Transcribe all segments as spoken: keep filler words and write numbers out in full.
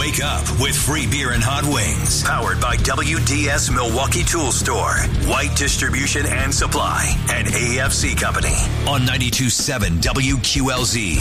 Wake up with free beer and hot wings. Powered by W D S Milwaukee Tool Store, White Distribution and Supply, and A F C Company. On ninety-two point seven W Q L Z,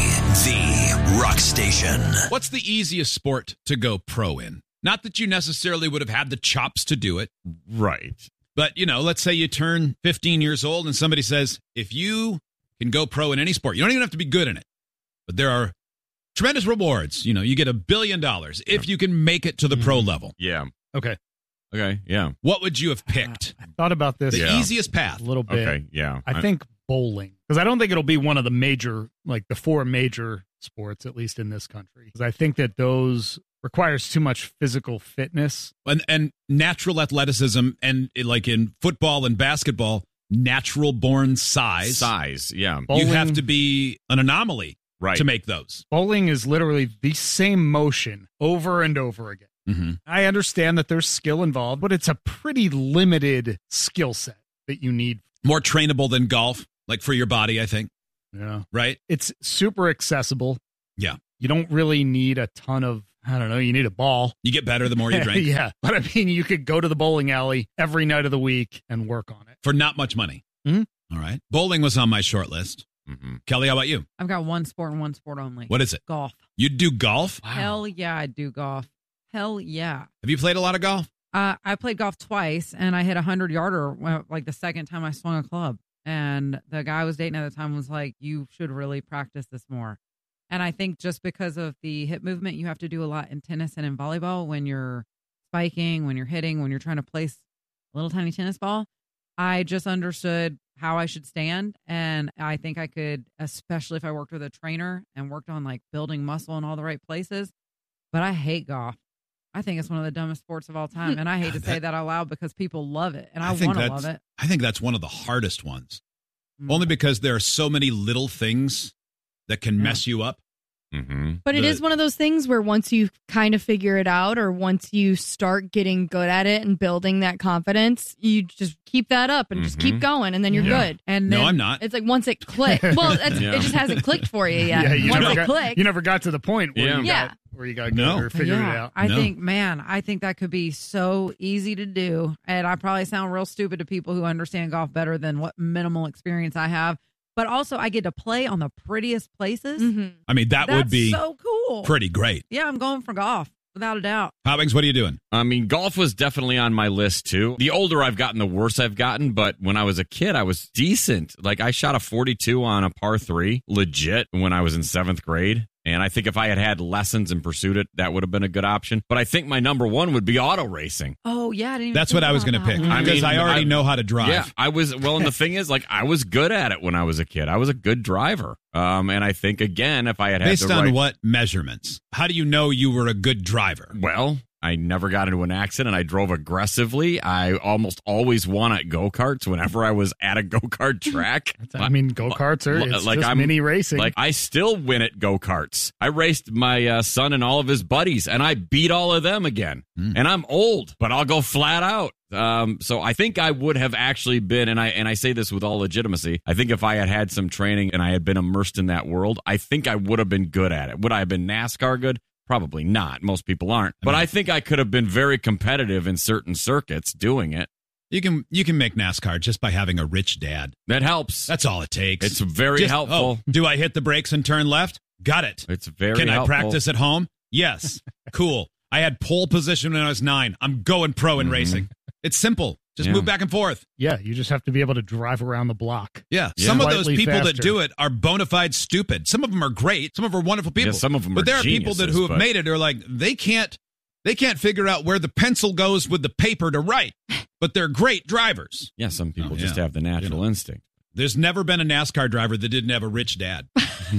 the rock station. What's the easiest sport to go pro in? Not that you necessarily would have had the chops to do it. Right. But, you know, let's say you turn fifteen years old and somebody says, if you can go pro in any sport, you don't even have to be good in it. But there are tremendous rewards. You know, you get a billion dollars if you can make it to the pro level. Yeah. Okay. Okay. Yeah. What would you have picked? I thought about this The Yeah. easiest path. a little bit. Okay. Yeah. I think bowling, because I don't think it'll be one of the major, like the four major sports, at least in this country. Because I think that those requires too much physical fitness. And, and natural athleticism, and it, like in football and basketball, natural born size. Size. Yeah. Bowling, You have to be an anomaly Right. to make those. Bowling is literally the same motion over and over again. Mm-hmm. I understand that there's skill involved, but it's a pretty limited skill set that you need. More trainable than golf, like for your body, I think. Yeah. Right? It's super accessible. Yeah. You don't really need a ton of, I don't know, you need a ball. You get better the more you drink. Yeah. But I mean, you could go to the bowling alley every night of the week and work on it. For not much money. Mm-hmm. All right. Bowling was on my short list. Mm-hmm. Kelly, how about you? I've got one sport and one sport only. What is it? Golf. You do golf? Hell yeah, I do golf. Hell yeah. Have you played a lot of golf? Uh, I played golf twice, and I hit a hundred-yarder well, like the second time I swung a club. And the guy I was dating at the time was like, you should really practice this more. And I think just because of the hip movement, you have to do a lot in tennis and in volleyball when you're spiking, when you're hitting, when you're trying to place a little tiny tennis ball. I just understood how I should stand. And I think I could, especially if I worked with a trainer and worked on like building muscle in all the right places. But I hate golf. I think it's one of the dumbest sports of all time. And I hate to say that out loud because people love it. And I, think want to that's- love it. I think that's one of the hardest ones. Mm. Only because there are so many little things that can Yeah. mess you up. Mm-hmm. But it The- is one of those things where once you kind of figure it out, or once you start getting good at it and building that confidence, you just keep that up and just keep Mhm. going, and then you're Yeah. good. And No, then, I'm not. It's like once it clicks. Well, it's, Yeah. it just hasn't clicked for you yet. Yeah, you once never it got, clicks, you never got to the point where Yeah. you Yeah. got where you got No. good or figured yeah, it out. I No. think, man, I think that could be so easy to do. And I probably sound real stupid to people who understand golf better than what minimal experience I have. But also, I get to play on the prettiest places. Mhm. I mean, that That's would be so cool. pretty great. Yeah, I'm going for golf without a doubt. Hobbings, what are you doing? I mean, golf was definitely on my list too. The older I've gotten, the worse I've gotten. But when I was a kid, I was decent. Like I shot a forty-two on a par three, legit, when I was in seventh grade. And I think if I had had lessons and pursued it, that would have been a good option. But I think my number one would be auto racing. Oh, yeah. I didn't even That's think what I was about going to that pick. one. I because mean, I already I- know how to drive. Yeah, I was. Well, and the thing is, like, I was good at it when I was a kid. I was a good driver. Um, and I think again, if I had had Based the on right, what measurements? How do you know you were a good driver? well, I never got into an accident. I drove aggressively. I almost always won at go-karts whenever I was at a go-kart track. I mean, go-karts are L- it's like just I'm- mini racing. Like I still win at go-karts. I raced my uh, son and all of his buddies, and I beat all of them again. Mm. And I'm old, but I'll go flat out. Um, so I think I would have actually been, and I and I say this with all legitimacy. I think if I had had some training and I had been immersed in that world, I think I would have been good at it. Would I have been NASCAR good? Probably not. Most people aren't. But I think I could have been very competitive in certain circuits doing it. You can you can make NASCAR just by having a rich dad. That helps. That's all it takes. It's very Just, helpful. oh, do I hit the brakes and turn left? Got it. It's very Can helpful. I practice at home? Yes. Cool. I had pole position when I was nine. I'm going pro in Mhm. racing. It's simple. Just Yeah. move back and forth. yeah, you just have to be able to drive around the block. Yeah. Yeah. Some of those Slightly people that faster. do it are bona fide stupid. Some of them are great. Some of them are wonderful people. Yeah, some of them but are there are people that who have geniuses, but- made it are like they can't they can't figure out where the pencil goes with the paper to write. But they're great drivers. Yeah, some people Oh, just yeah. have the natural You know. instinct. There's never been a NASCAR driver that didn't have a rich dad.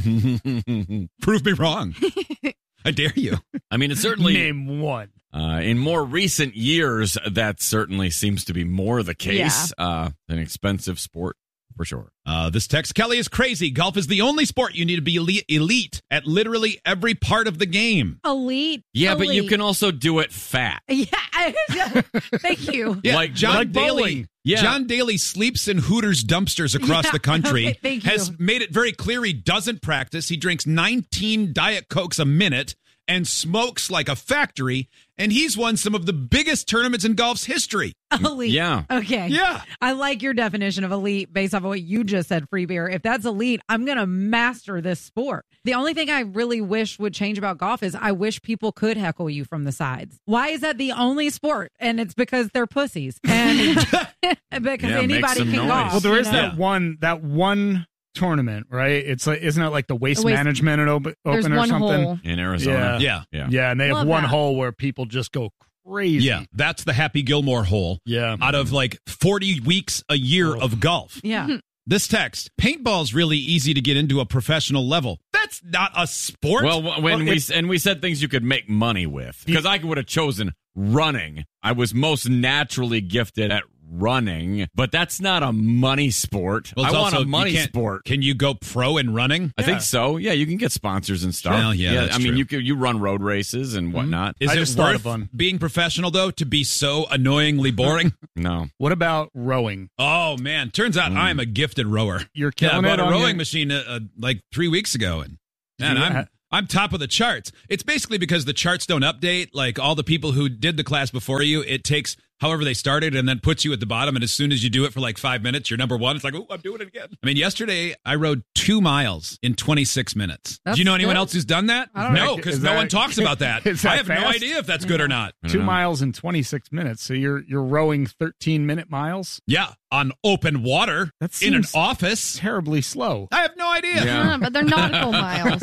Prove me wrong. I dare you. I mean, it's certainly Name one. uh, in more recent years that certainly seems to be more the case. Uh, an expensive sport for sure. Uh, this text, Kelly is crazy. Golf is the only sport you need to be elite, elite at literally every part of the game. elite. Yeah, but you elite. can also do it fat. Yeah. Thank you. Yeah, Like- John like Daly. bowling. Yeah. John Daly sleeps in Hooters dumpsters across Yeah, the country. okay, thank you. Has made it very clear he doesn't practice. He drinks nineteen Diet Cokes a minute and smokes like a factory, and he's won some of the biggest tournaments in golf's history. Elite. Yeah. Okay. Yeah. I like your definition of elite based off of what you just said, Free Beer. If that's elite, I'm going to master this sport. The only thing I really wish would change about golf is I wish people could heckle you from the sides. Why is that the only sport? And it's because they're pussies. And because Yeah, make anybody some can noise. golf. Well, there you is know? that one that one tournament, right? It's like, isn't it like the waste, The waste- management at Open, There's open or one something? hole. In Arizona. Yeah. Yeah. Yeah, and they have Love one that. hole where people just go crazy. Yeah, that's the Happy Gilmore hole. Yeah. Out of like forty weeks a year Oh. of golf. Yeah. This text, paintball's really easy to get into a professional level. That's not a sport. Well, when Well, we it's- and we said things you could make money with, because I would have chosen running. I was most naturally gifted at running, but that's not a money sport. Well, I it's want also- a you money can't- sport. Can you go pro in running? I think so. Yeah, you can get sponsors and stuff. Well, yeah, that's I mean, true. you can, you run road races and whatnot. Is I it just thought worth of one. being professional, though, to be so annoyingly boring? No. What about rowing? Oh, man. Turns out I'm a gifted rower. You're Yeah, I killing bought it a on rowing your- machine uh, uh, like three weeks ago, and man, you I'm ha- I'm top of the charts. It's basically because the charts don't update. Like all the people who did the class before you, it takes however they started and then puts you at the bottom. And as soon as you do it for like five minutes, you're number one. It's like, oh, I'm doing it again. I mean, yesterday I rode two miles in twenty-six minutes. That's do you know anyone good. else who's done that? I don't no, know. because Is no that- one talks about that. is that I have no fast? idea if that's good or not. I don't Two know. miles in twenty-six minutes. So you're you're rowing thirteen minute miles. Yeah, on open water That in an seems office. terribly slow. I have no idea. Yeah. Uh, but they're nautical miles.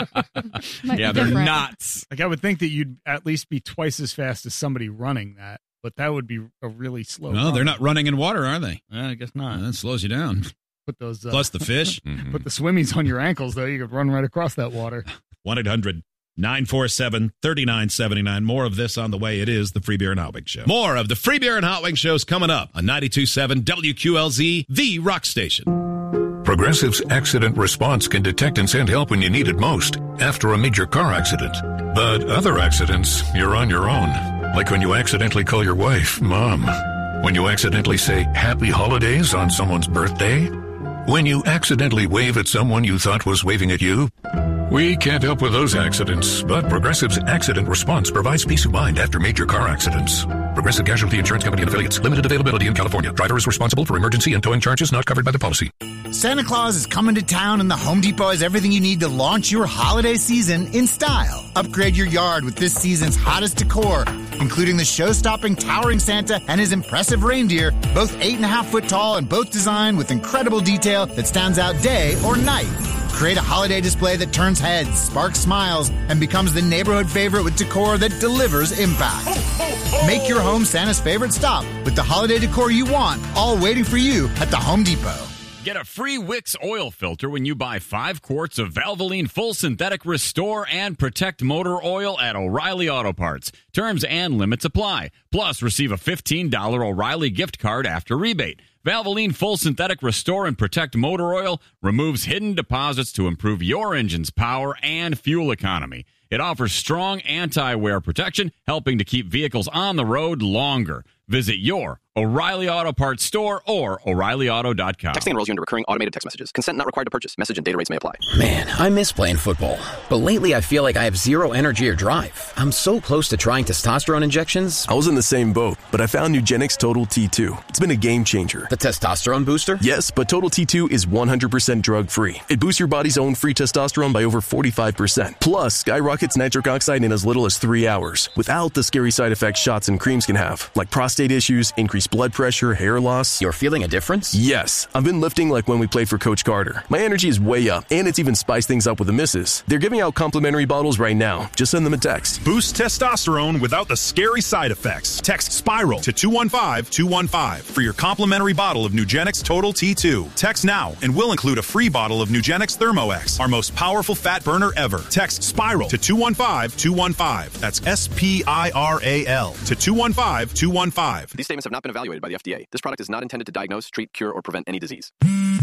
Might Yeah, be they're different. nuts. Like I would think that you'd at least be twice as fast as somebody running that, but that would be a really slow. No, run. they're not running in water, are they? Uh, I guess not. Uh, that slows you down. Put those uh, Plus the fish. Mhm. put the swimmies on your ankles though. You could run right across that water. one eight hundred nine four seven three nine seven nine. More of this on the way. It is the Free Beer and Hot Wings Show. More of the Free Beer and Hot Wings Shows coming up on ninety-two point seven W Q L Z, the rock station. Progressive's accident response can detect and send help when you need it most after a major car accident. But other accidents, you're on your own. Like when you accidentally call your wife Mom. When you accidentally say Happy Holidays on someone's birthday. When you accidentally wave at someone you thought was waving at you. We can't help with those accidents, but Progressive's accident response provides peace of mind after major car accidents. Progressive Casualty Insurance Company and affiliates. Limited availability in California. Driver is responsible for emergency and towing charges not covered by the policy. Santa Claus is coming to town, and the Home Depot has everything you need to launch your holiday season in style. Upgrade your yard with this season's hottest decor, including the show-stopping towering Santa and his impressive reindeer, both eight and a half foot tall and both designed with incredible detail that stands out day or night. Create a holiday display that turns heads, sparks smiles, and becomes the neighborhood favorite with decor that delivers impact. Make your home Santa's favorite stop with the holiday decor you want, all waiting for you at the Home Depot. Get a free Wix oil filter when you buy five quarts of Valvoline Full Synthetic Restore and Protect Motor Oil at O'Reilly Auto Parts. Terms and limits apply. Plus, receive a fifteen dollars O'Reilly gift card after rebate. Valvoline Full Synthetic Restore and Protect Motor Oil removes hidden deposits to improve your engine's power and fuel economy. It offers strong anti-wear protection, helping to keep vehicles on the road longer. Visit your O'Reilly Auto Parts store or O'Reilly Auto dot com. Texting enrolls you into recurring automated text messages. Consent not required to purchase. Message and data rates may apply. Man, I miss playing football. But lately I feel like I have zero energy or drive. I'm so close to trying testosterone injections. I was in the same boat, but I found Nugenix Total T two. It's been a game changer. The testosterone booster? Yes, but Total T two is one hundred percent drug-free. It boosts your body's own free testosterone by over forty-five percent. Plus, skyrockets nitric oxide in as little as three hours, without the scary side effects shots and creams can have, like prostate issues, increased blood pressure, hair loss. You're feeling a difference? Yes. I've been lifting like when we played for Coach Carter. My energy is way up, and it's even spiced things up with the misses. They're giving out complimentary bottles right now. Just send them a text. Boost testosterone without the scary side effects. Text SPIRAL to two one five two one five for your complimentary bottle of Nugenix Total T two. Text now, and we'll include a free bottle of Nugenix ThermoX, our most powerful fat burner ever. Text SPIRAL to two one five two one five. That's S P I R A L to two one five two one five. These statements have not been evaluated by the F D A. This product is not intended to diagnose, treat, cure, or prevent any disease.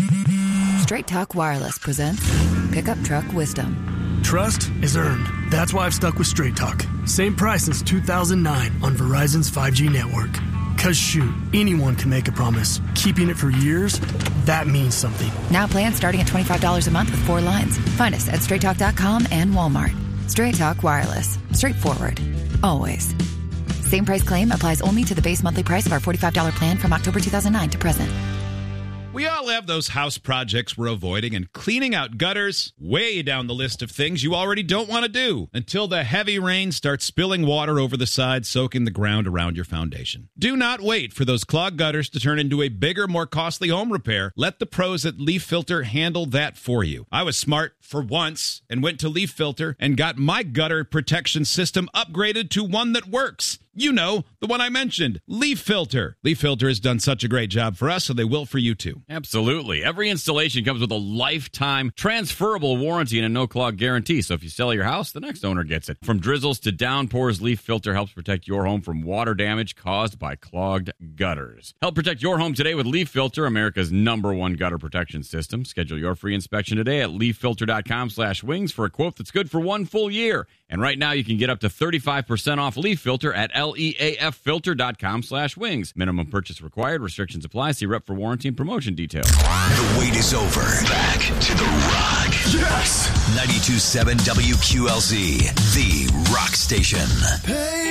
Straight Talk Wireless presents Pickup Truck Wisdom. Trust is earned. That's why I've stuck with Straight Talk. Same price since two thousand nine on Verizon's five G network. Cause shoot, anyone can make a promise. Keeping it for years, that means something. Now plans starting at twenty-five dollars a month with four lines. Find us at straight talk dot com and Walmart. Straight Talk Wireless. Straightforward. Always. Same price claim applies only to the base monthly price of our forty-five dollars plan from October two thousand nine to present. We all have those house projects we're avoiding, and cleaning out gutters way down the list of things you already don't want to do until the heavy rain starts spilling water over the sides, soaking the ground around your foundation. Do not wait for those clogged gutters to turn into a bigger, more costly home repair. Let the pros at Leaf Filter handle that for you. I was smart for once and went to Leaf Filter and got my gutter protection system upgraded to one that works. You know, the one I mentioned, Leaf Filter. Leaf Filter has done such a great job for us, so they will for you too. Absolutely. Every installation comes with a lifetime transferable warranty and a no-clog guarantee. So if you sell your house, the next owner gets it. From drizzles to downpours, Leaf Filter helps protect your home from water damage caused by clogged gutters. Help protect your home today with Leaf Filter, America's number one gutter protection system. Schedule your free inspection today at leaf filter dot com slash wings for a quote that's good for one full year. And right now you can get up to thirty-five percent off Leaf Filter at leaf filter dot com slash wings. Minimum purchase required. Restrictions apply. See rep for warranty and promotion details. The wait is over. Back to the Rock. Yes! ninety-two point seven W Q L Z, the Rock Station. Hey.